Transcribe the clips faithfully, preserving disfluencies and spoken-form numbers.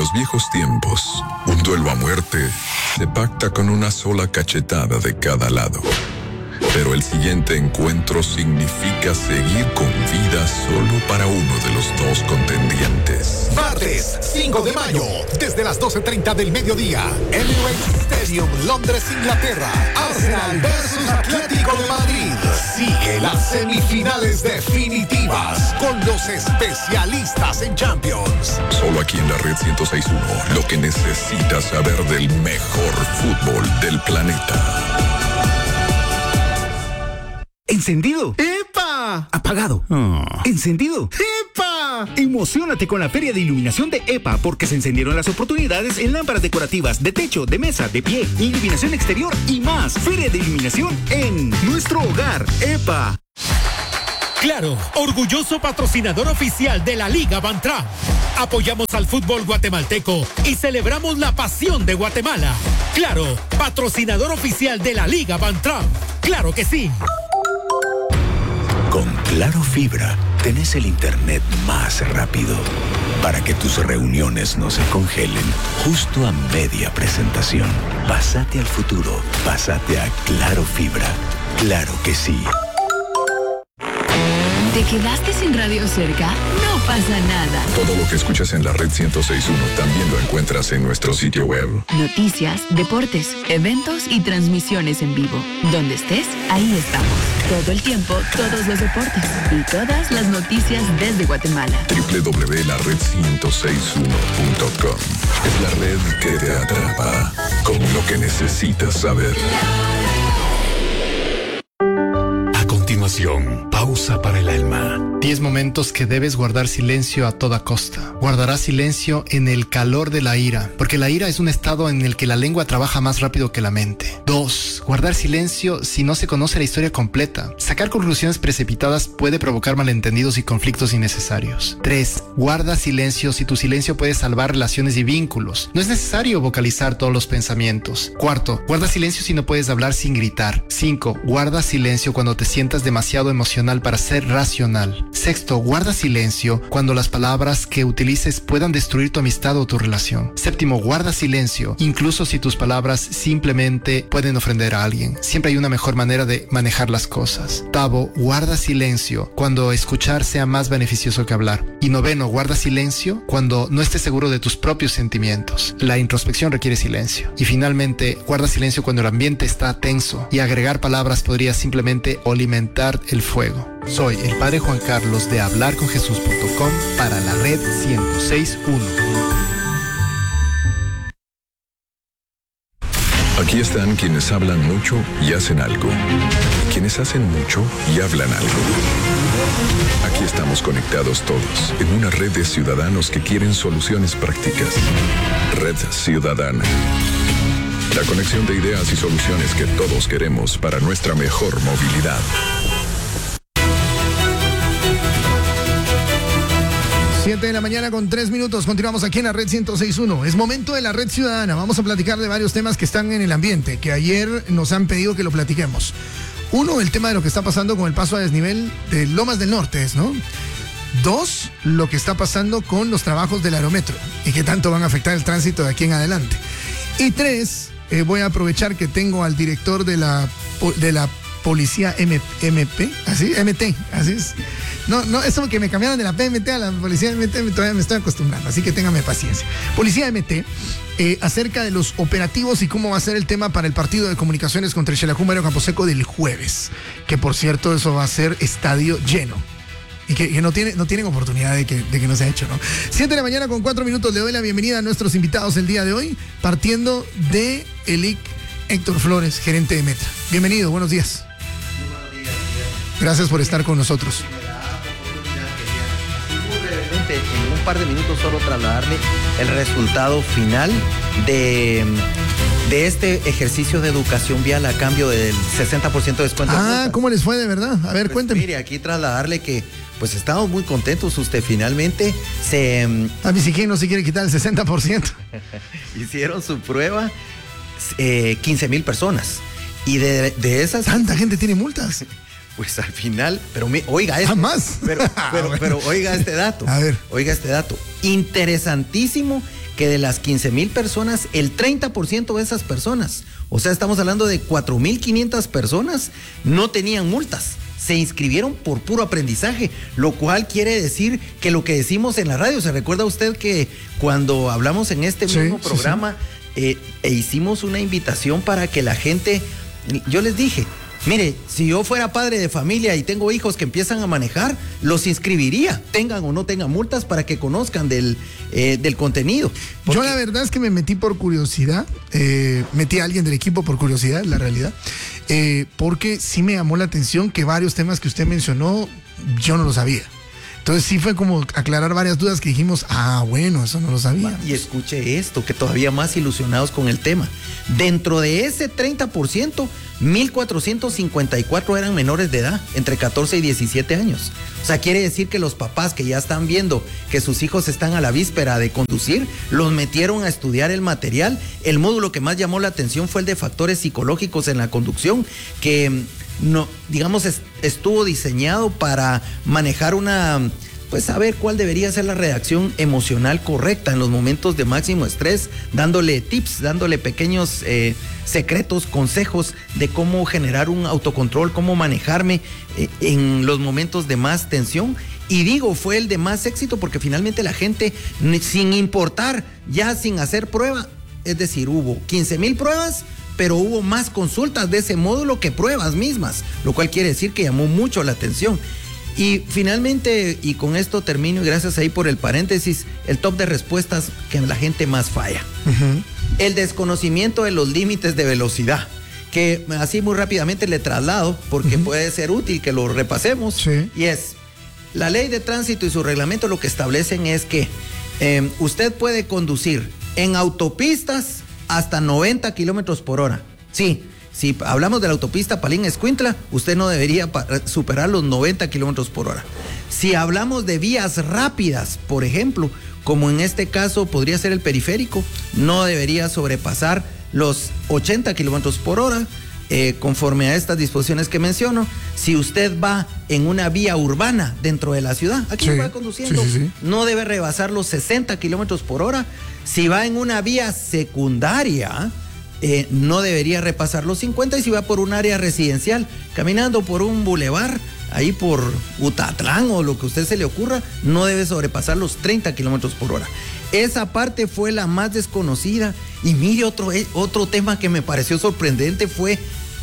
los viejos tiempos, un duelo a muerte se pacta con una sola cachetada de cada lado. Pero el siguiente encuentro significa seguir con vida solo para uno de los dos contendientes. Martes cinco de mayo, desde las doce treinta del mediodía, Emirates Stadium, Londres, Inglaterra. Arsenal versus Atlético de Madrid. Sigue las semifinales definitivas con los especialistas en Champions. Solo aquí en la Red ciento seis punto uno, lo que necesitas saber del mejor fútbol del planeta. ¿Encendido? ¡Epa! ¿Apagado? Oh. ¿Encendido? ¡Epa! Emociónate con la Feria de Iluminación de EPA porque se encendieron las oportunidades en lámparas decorativas de techo, de mesa, de pie, iluminación exterior y más. Feria de Iluminación en nuestro hogar, EPA. Claro, orgulloso patrocinador oficial de la Liga Bantra. Apoyamos al fútbol guatemalteco y celebramos la pasión de Guatemala. Claro, patrocinador oficial de la Liga Bantra. Claro que sí. Con Claro Fibra, tenés el internet más rápido para que tus reuniones no se congelen justo a media presentación. Pásate al futuro, pásate a Claro Fibra. Claro que sí. ¿Te quedaste sin radio cerca? No pasa nada. Todo lo que escuchas en la Red ciento seis punto uno también lo encuentras en nuestro sitio web. Noticias, deportes, eventos y transmisiones en vivo. Donde estés, ahí estamos. Todo el tiempo, todos los deportes y todas las noticias desde Guatemala. doble u doble u doble u punto la red ciento seis punto uno punto com es la red que te atrapa con lo que necesitas saber. A continuación, pausa para el alma. Diez momentos que debes guardar silencio a toda costa. Guardarás silencio en el calor de la ira, porque la ira es un estado en el que la lengua trabaja más rápido que la mente. Dos, guardar silencio si no se conoce la historia completa. Sacar conclusiones precipitadas puede provocar malentendidos y conflictos innecesarios. Tres, guarda silencio si tu silencio puede salvar relaciones y vínculos. No es necesario vocalizar todos los pensamientos. Cuarto, guarda silencio si no puedes hablar sin gritar. Cinco, guarda silencio cuando te sientas demasiado emocional para ser racional. Sexto, guarda silencio cuando las palabras que utilices puedan destruir tu amistad o tu relación. Séptimo, guarda silencio incluso si tus palabras simplemente pueden ofender a alguien. Siempre hay una mejor manera de manejar las cosas. Octavo, guarda silencio cuando escuchar sea más beneficioso que hablar. Y noveno, guarda silencio cuando no estés seguro de tus propios sentimientos. La introspección requiere silencio. Y finalmente, guarda silencio cuando el ambiente está tenso y agregar palabras podría simplemente alimentar el fuego. Soy el Padre Juan Carlos de hablar con jesús punto com para la Red ciento seis punto uno. Aquí están quienes hablan mucho y hacen algo. Quienes hacen mucho y hablan algo. Aquí estamos conectados todos en una red de ciudadanos que quieren soluciones prácticas. Red Ciudadana. La conexión de ideas y soluciones que todos queremos para nuestra mejor movilidad. siete de la mañana con tres minutos. Continuamos aquí en la Red ciento seis punto uno. Es momento de la Red Ciudadana. Vamos a platicar de varios temas que están en el ambiente, que ayer nos han pedido que lo platiquemos. Uno, el tema de lo que está pasando con el paso a desnivel de Lomas del Norte, ¿no? Dos, lo que está pasando con los trabajos del aerometro y qué tanto van a afectar el tránsito de aquí en adelante. Y tres, eh, voy a aprovechar que tengo al director de la, de la Policía M, MP, así, M T, así es. No, no, eso que me cambiaron de la P M T a la Policía M T, todavía me estoy acostumbrando, así que téngame paciencia. Policía M T, eh, acerca de los operativos y cómo va a ser el tema para el partido de comunicaciones contra el Xelajú Camposeco del jueves, que por cierto eso va a ser estadio lleno. Y que, que no, tiene, no tienen oportunidad de que, de que no se ha hecho, ¿no? siete de la mañana con cuatro minutos, le doy la bienvenida a nuestros invitados el día de hoy, partiendo de el I C Héctor Flores, gerente de Metra. Bienvenido, buenos días. Muy buenos días. Gracias por estar con nosotros. En un par de minutos solo trasladarle el resultado final de, de este ejercicio de educación vial a cambio del sesenta por ciento de descuento. Ah, ¿cómo les fue de verdad? A ver, pues cuénteme. Mire, aquí trasladarle que pues estamos muy contentos. Usted finalmente se... A mí si quién no se quiere quitar el sesenta por ciento. Hicieron su prueba eh, quince mil personas. Y de, de esas... ¿Tanta gente tiene multas? Pues al final, pero me, oiga esto. ¿Jamás? Pero, pero, pero oiga este dato. A ver. Oiga este dato. Interesantísimo que de las quince mil personas, el treinta por ciento de esas personas, o sea, estamos hablando de cuatro mil quinientas personas, no tenían multas. Se inscribieron por puro aprendizaje, lo cual quiere decir que lo que decimos en la radio, ¿se recuerda usted que cuando hablamos en este Sí, mismo sí, programa sí. Eh, e hicimos una invitación para que la gente, yo les dije, mire, si yo fuera padre de familia y tengo hijos que empiezan a manejar, los inscribiría, tengan o no tengan multas, para que conozcan del, eh, del contenido. Porque... Yo la verdad es que me metí por curiosidad, eh, metí a alguien del equipo por curiosidad, la realidad, eh, porque sí me llamó la atención que varios temas que usted mencionó, yo no lo sabía. Entonces sí fue como aclarar varias dudas que dijimos, ah, bueno, eso no lo sabía. Y escuche esto, que todavía más ilusionados con el tema. Dentro de ese treinta por ciento, mil cuatrocientos cincuenta y cuatro eran menores de edad, entre catorce y diecisiete años. O sea, quiere decir que los papás que ya están viendo que sus hijos están a la víspera de conducir, los metieron a estudiar el material. El módulo que más llamó la atención fue el de factores psicológicos en la conducción, que... no, digamos, est- estuvo diseñado para manejar una, pues saber cuál debería ser la reacción emocional correcta en los momentos de máximo estrés, dándole tips, dándole pequeños eh, secretos, consejos de cómo generar un autocontrol, cómo manejarme eh, en los momentos de más tensión. Y digo, fue el de más éxito porque finalmente la gente, sin importar, ya sin hacer prueba, es decir, hubo quince mil pruebas, pero hubo más consultas de ese módulo que pruebas mismas, lo cual quiere decir que llamó mucho la atención. Y finalmente, y con esto termino, y gracias ahí por el paréntesis, el top de respuestas que la gente más falla. Uh-huh. El desconocimiento de los límites de velocidad, que así muy rápidamente le traslado, porque uh-huh. puede ser útil que lo repasemos. Sí. Y es, la ley de tránsito y su reglamento lo que establecen es que eh, usted puede conducir en autopistas hasta noventa kilómetros por hora. Sí, si hablamos de la autopista Palín-Escuintla, usted no debería superar los noventa kilómetros por hora. Si hablamos de vías rápidas, por ejemplo, como en este caso podría ser el periférico, no debería sobrepasar los ochenta kilómetros por hora, eh, conforme a estas disposiciones que menciono. Si usted va en una vía urbana dentro de la ciudad, aquí sí, va conduciendo, sí, sí, sí. no debe rebasar los sesenta kilómetros por hora. Si va en una vía secundaria, eh, no debería repasar los cincuenta, y si va por un área residencial, caminando por un bulevar, ahí por Utatlán o lo que a usted se le ocurra, no debe sobrepasar los treinta kilómetros por hora. Esa parte fue la más desconocida. Y mire, otro, otro tema que me pareció sorprendente fue,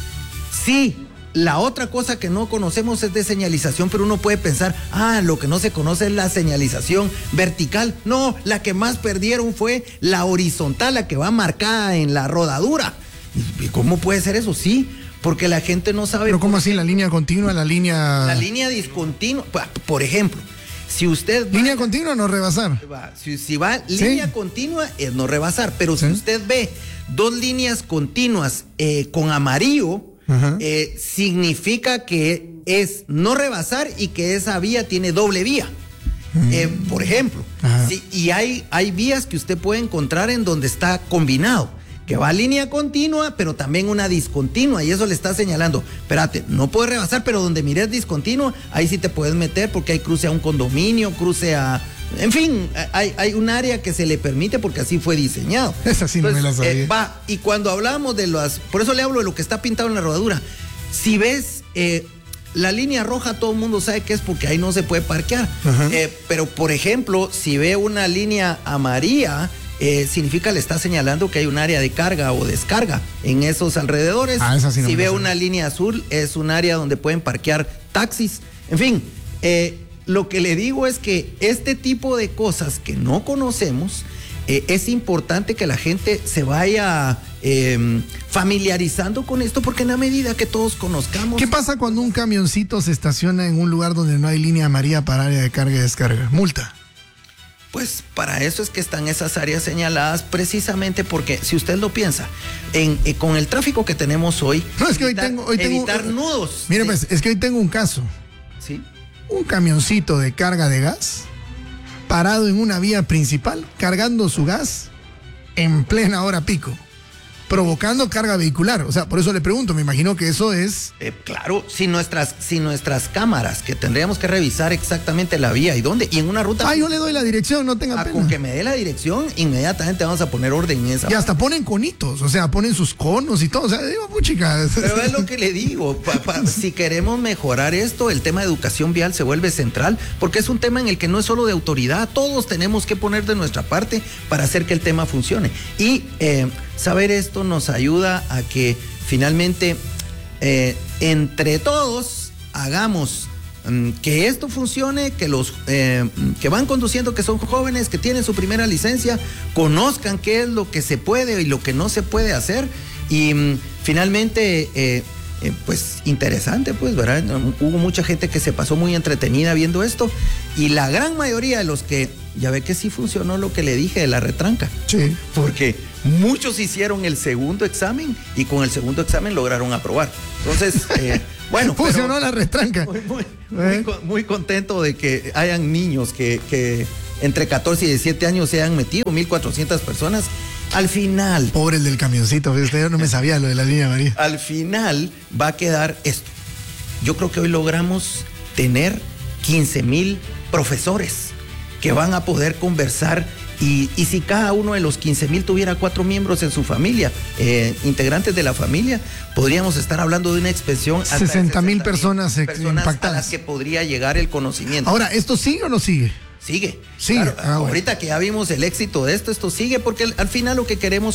sí, la otra cosa que no conocemos es de señalización, pero uno puede pensar, ah, lo que no se conoce es la señalización vertical. No, la que más perdieron fue la horizontal, la que va marcada en la rodadura. ¿Y cómo puede ser eso? Sí, porque la gente no sabe. ¿Pero cómo así? ¿La línea continua, la línea...? La línea discontinua, por ejemplo, si usted... Va, ¿línea continua o no rebasar? Va, si, si va ¿Sí? línea continua es no rebasar, pero ¿Sí? si usted ve dos líneas continuas eh, con amarillo, Uh-huh. Eh, significa que es no rebasar y que esa vía tiene doble vía. Uh-huh. Eh, por ejemplo, uh-huh. sí, y hay, hay vías que usted puede encontrar en donde está combinado, que va a línea continua, pero también una discontinua, y eso le está señalando, espérate, no puedes rebasar, pero donde mires discontinua, ahí sí te puedes meter porque hay cruce a un condominio, cruce a... En fin, hay, hay un área que se le permite porque así fue diseñado. Esa sí no Entonces, me la sabía. Eh, va, y cuando hablamos de las... Por eso le hablo de lo que está pintado en la rodadura. Si ves eh, la línea roja, todo el mundo sabe que es porque ahí no se puede parquear. Uh-huh. Eh, pero, por ejemplo, si ve una línea amarilla, eh, significa le está señalando que hay un área de carga o descarga en esos alrededores. Ah, esa sí no si ve una línea azul, es un área donde pueden parquear taxis. En fin, eh... lo que le digo es que este tipo de cosas que no conocemos, eh, es importante que la gente se vaya eh, familiarizando con esto, porque en la medida que todos conozcamos... ¿Qué pasa cuando un camioncito se estaciona en un lugar donde no hay línea amarilla para área de carga y descarga? ¿Multa? Pues para eso es que están esas áreas señaladas, precisamente porque si usted lo piensa, en, eh, con el tráfico que tenemos hoy, no, es que evitar, hoy tengo, hoy tengo, evitar nudos. Mire, pues, es que hoy tengo un caso. Sí. Un camioncito de carga de gas parado en una vía principal cargando su gas en plena hora pico. provocando carga vehicular. O sea, por eso le pregunto, me imagino que eso es... Eh, claro, si nuestras, si nuestras cámaras, que tendríamos que revisar exactamente la vía y dónde, y en una ruta... Ah, yo le doy la dirección, no tenga ah, pena. Con que me dé la dirección, inmediatamente vamos a poner orden en esa. Y hasta ponen conitos, o sea, ponen sus conos y todo. O sea, digo, puchica. Pero es lo que le digo, pa, pa, si queremos mejorar esto, el tema de educación vial se vuelve central, porque es un tema en el que no es solo de autoridad, todos tenemos que poner de nuestra parte para hacer que el tema funcione. Y eh, saber esto nos ayuda a que finalmente eh, entre todos hagamos um, que esto funcione, que los eh, que van conduciendo, que son jóvenes, que tienen su primera licencia, conozcan qué es lo que se puede y lo que no se puede hacer. Y um, finalmente... Eh, Eh, pues interesante, pues, ¿verdad? Hubo mucha gente que se pasó muy entretenida viendo esto y la gran mayoría de los que, ya ve que sí funcionó lo que le dije de la retranca. Sí. Porque muchos hicieron el segundo examen y con el segundo examen lograron aprobar. Entonces, eh, bueno. Funcionó la retranca. Muy, muy, muy, muy contento de que hayan niños que, que entre catorce y diecisiete años se hayan metido, mil cuatrocientas personas. Al final. Pobre el del camioncito, yo no me sabía lo de la línea María. Al final va a quedar esto. Yo creo que hoy logramos tener quince mil profesores que van a poder conversar y, y si cada uno de los quince mil tuviera cuatro miembros en su familia, eh, integrantes de la familia, podríamos estar hablando de una expresión hasta sesenta mil personas, personas impactadas a las que podría llegar el conocimiento. Ahora, ¿esto sigue o no sigue? Sigue. Sigue. Claro, ah, ahorita bueno. que ya vimos el éxito de esto, esto sigue porque al final lo que queremos